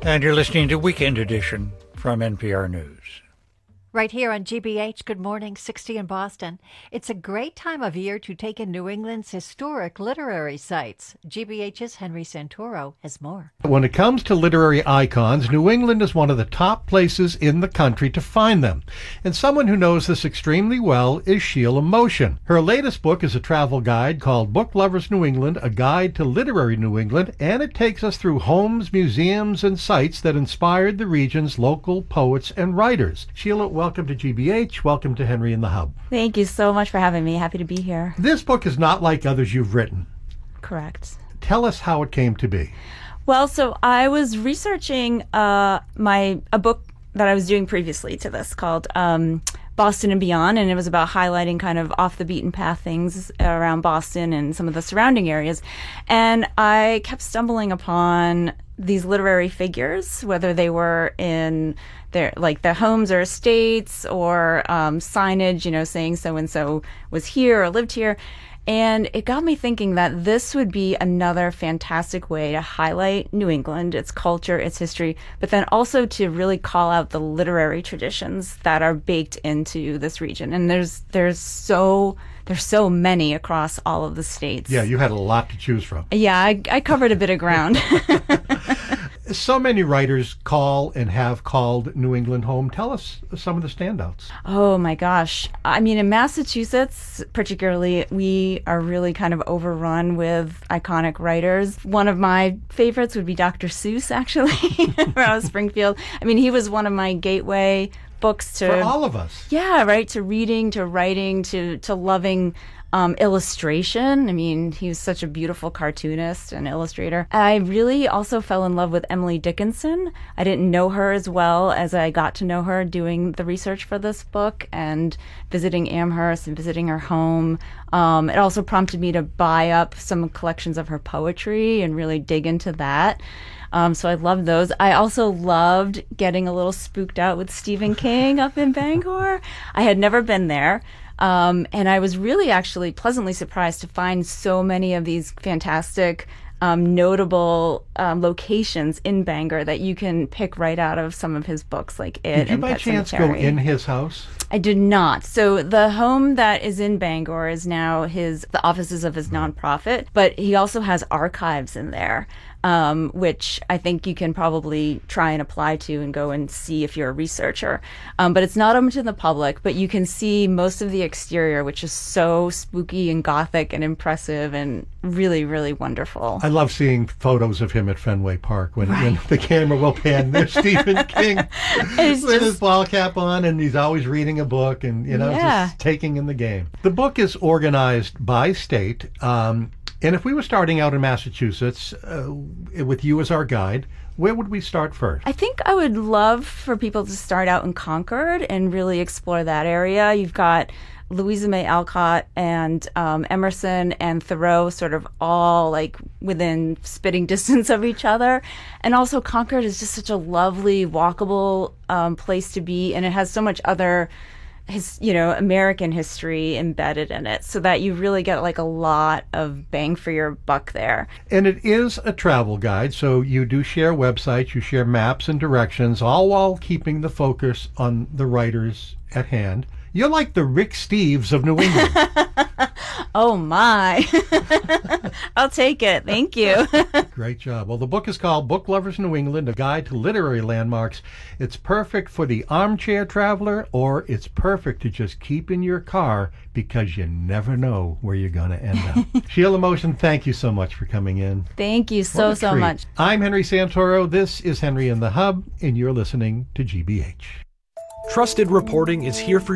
And you're listening to Weekend Edition from NPR News. Right here on GBH, good morning, 60 in Boston. It's a great time of year to take in New England's historic literary sites. GBH's Henry Santoro has more. When it comes to literary icons, New England is one of the top places in the country to find them. And someone who knows this extremely well is Sheila Motion. Her latest book is a travel guide called Book Lovers New England, A Guide to Literary New England, and it takes us through homes, museums, and sites that inspired the region's local poets and writers. Sheila, welcome to GBH. Welcome to Henry in the Hub. Thank you so much for having me. Happy to be here. This book is not like others you've written. Correct. Tell us how it came to be. Well, so I was researching a book that I was doing previously to this called Boston and Beyond, and it was about highlighting kind of off the beaten path things around Boston and some of the surrounding areas. And I kept stumbling upon these literary figures, whether they were in their homes or estates or signage, saying so-and-so was here or lived here. And it got me thinking that this would be another fantastic way to highlight New England, its culture, its history, but then also to really call out the literary traditions that are baked into this region. And there's so many across all of the states. Yeah, you had a lot to choose from. Yeah, I covered a bit of ground. So many writers call and have called New England home. Tell us some of the standouts. Oh my gosh. I mean, in Massachusetts, particularly, we are really kind of overrun with iconic writers. One of my favorites would be Dr. Seuss, actually, around Springfield. I mean, he was one of my gateway books to... For all of us. Yeah, right, to reading, to writing, to loving illustration. I mean, he was such a beautiful cartoonist and illustrator. I really also fell in love with Emily Dickinson. I didn't know her as well as I got to know her doing the research for this book and visiting Amherst and visiting her home. It also prompted me to buy up some collections of her poetry and really dig into that. So I loved those. I also loved getting a little spooked out with Stephen King up in Bangor. I had never been there. And I was really actually pleasantly surprised to find so many of these fantastic, notable locations in Bangor that you can pick right out of some of his books, like It Did you and by Pet chance Sematary. go in his house? I did not. So the home that is in Bangor is now the offices of his nonprofit, but he also has archives in there, which I think you can probably try and apply to and go and see if you're a researcher. But it's not open to the public, but you can see most of the exterior, which is so spooky and gothic and impressive and really, really wonderful. I love seeing photos of him at Fenway Park when the camera will pan. There's Stephen King with his ball cap on, and he's always reading a book and, just taking in the game. The book is organized by state. And if we were starting out in Massachusetts, with you as our guide, where would we start first? I think I would love for people to start out in Concord and really explore that area. You've got Louisa May Alcott and Emerson and Thoreau sort of all like within spitting distance of each other. And also Concord is just such a lovely, walkable place to be, and it has so much other American history embedded in it, so that you really get like a lot of bang for your buck there. And it is a travel guide, so you do share websites, you share maps and directions, all while keeping the focus on the writers at hand. You're like the Rick Steves of New England. Oh my. I'll take it. Thank you. Great job. Well, the book is called Book Lovers New England, A Guide to Literary Landmarks. It's perfect for the armchair traveler, or it's perfect to just keep in your car because you never know where you're going to end up. Sheila Motion, thank you so much for coming in. Thank you so much. I'm Henry Santoro. This is Henry in the Hub, and you're listening to GBH. Trusted reporting is here for